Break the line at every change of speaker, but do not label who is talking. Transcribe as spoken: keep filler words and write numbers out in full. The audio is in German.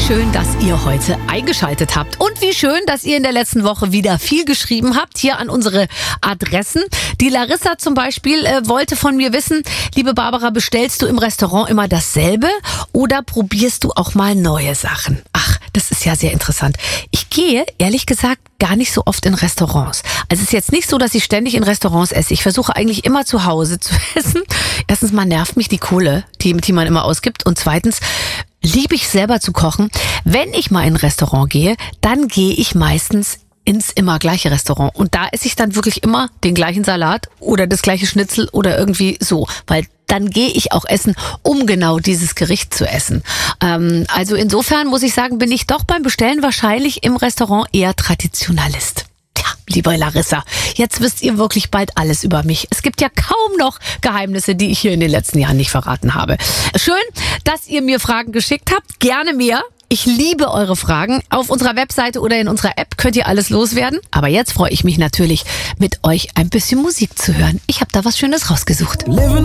schön, dass ihr heute eingeschaltet habt. Und wie schön, dass ihr in der letzten Woche wieder viel geschrieben habt, hier an unsere Adressen. Die Larissa zum Beispiel äh, wollte von mir wissen, liebe Barbara, bestellst du im Restaurant immer dasselbe oder probierst du auch mal neue Sachen? Ach, das ist ja sehr interessant. Ich gehe, ehrlich gesagt, gar nicht so oft in Restaurants. Also es ist jetzt nicht so, dass ich ständig in Restaurants esse. Ich versuche eigentlich immer zu Hause zu essen. Erstens mal nervt mich die Kohle, die, die man immer ausgibt. Und zweitens liebe ich selber zu kochen. Wenn ich mal in ein Restaurant gehe, dann gehe ich meistens ins immer gleiche Restaurant. Und da esse ich dann wirklich immer den gleichen Salat oder das gleiche Schnitzel oder irgendwie so. Weil dann gehe ich auch essen, um genau dieses Gericht zu essen. Ähm, also insofern muss ich sagen, bin ich doch beim Bestellen wahrscheinlich im Restaurant eher Traditionalist. Tja, liebe Larissa, jetzt wisst ihr wirklich bald alles über mich. Es gibt ja kaum noch Geheimnisse, die ich hier in den letzten Jahren nicht verraten habe. Schön, dass ihr mir Fragen geschickt habt. Gerne mehr. Ich liebe eure Fragen. Auf unserer Webseite oder in unserer App könnt ihr alles loswerden. Aber jetzt freue ich mich natürlich, mit euch ein bisschen Musik zu hören. Ich habe da was Schönes rausgesucht.